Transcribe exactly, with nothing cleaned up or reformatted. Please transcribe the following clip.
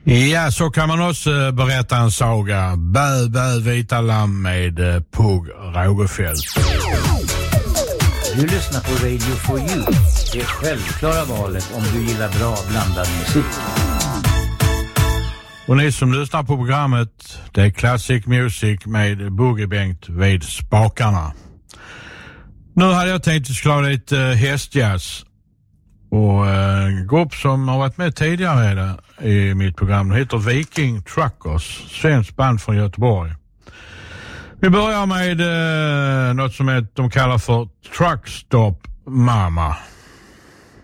Ja, så kan man också berätta en saga. Bö, bö, vita lamm med Pugh Rogefeldt. Du lyssnar på Radio for You. Det självklara valet om du gillar bra blandad musik. Och ni som lyssnar på programmet, det är Classic Music med Boogie Bengt vid spakarna. Nu hade jag tänkt att slå lite uh, hästjazz. Och en uh, grupp som har varit med tidigare i mitt program heter Viking Truckers, svensk band från Göteborg. Vi börjar med uh, något som är, de kallar för Truck Stop Mama.